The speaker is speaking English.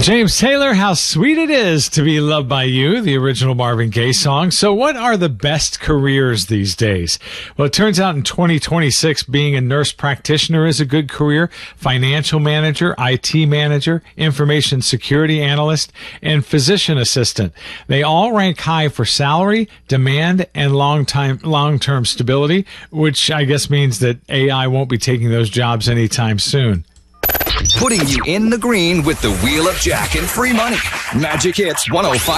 James Taylor, How Sweet It Is to Be Loved by You, the original Marvin Gaye song. So what are the best careers these days? Well, it turns out in 2026, being a nurse practitioner is a good career. Financial manager, IT manager, information security analyst, and physician assistant. They all rank high for salary, demand, and long-term stability, which I guess means that AI won't be taking those jobs anytime soon. Putting you in the green with the Wheel of Jack and free money. Magic Hits 105.